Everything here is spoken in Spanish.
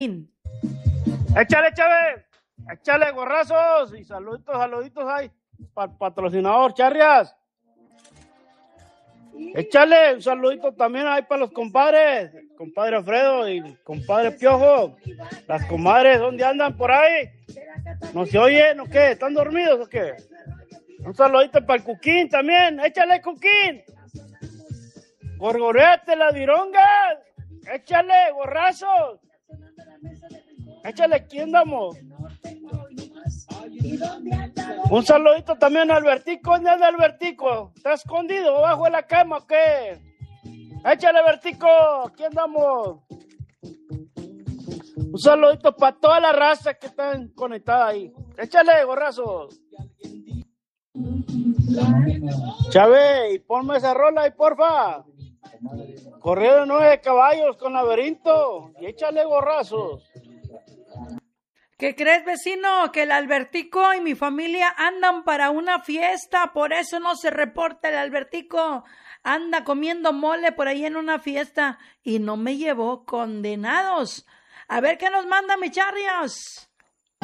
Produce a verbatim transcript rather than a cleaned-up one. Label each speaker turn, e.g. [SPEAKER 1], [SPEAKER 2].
[SPEAKER 1] Échale, Chávez, échale gorrazos y saluditos, saluditos ahí para el patrocinador Charrias. Échale un saludito también ahí para los compadres, compadre Alfredo y compadre Piojo. Las comadres, ¿dónde andan por ahí? ¿No se oyen o qué? ¿Están dormidos o qué? Un saludito para el Cuquín también, échale Cuquín. Gorgoreate las virongas, échale gorrazos. Échale, aquí andamos. Un saludito también a Albertico. ¿Dónde anda Albertico? ¿Está escondido bajo de la cama o qué? Échale, Albertico, aquí andamos. Un saludito para toda la raza que están conectada ahí. Échale, gorrazos. Chávez, ponme esa rola ahí, porfa. Corrido de nueve caballos con laberinto. Y échale gorrazos.
[SPEAKER 2] ¿Qué crees, vecino? Que el Albertico y mi familia andan para una fiesta, por eso no se reporta el Albertico. Anda comiendo mole por ahí en una fiesta y no me llevó, condenados. A ver qué nos manda mi Charrias.